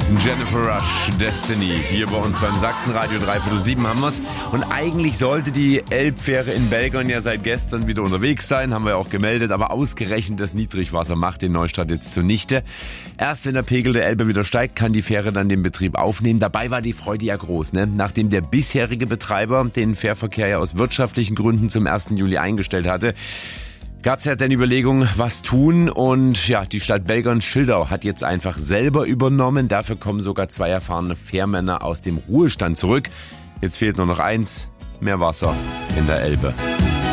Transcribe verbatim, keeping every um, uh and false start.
Jennifer Rush, Destiny. Hier bei uns beim Sachsenradio dreiviertel sieben haben wir's. Und eigentlich sollte die Elbfähre in Belgern ja seit gestern wieder unterwegs sein, haben wir ja auch gemeldet. Aber ausgerechnet das Niedrigwasser macht den Neustart jetzt zunichte. Erst wenn der Pegel der Elbe wieder steigt, kann die Fähre dann den Betrieb aufnehmen. Dabei war die Freude ja groß, ne? Nachdem der bisherige Betreiber den Fährverkehr ja aus wirtschaftlichen Gründen zum ersten Juli eingestellt hatte, gab es ja dann Überlegungen, was tun, und ja, die Stadt Belgern-Schildau hat jetzt einfach selber übernommen. Dafür kommen sogar zwei erfahrene Fährmänner aus dem Ruhestand zurück. Jetzt fehlt nur noch eins: mehr Wasser in der Elbe.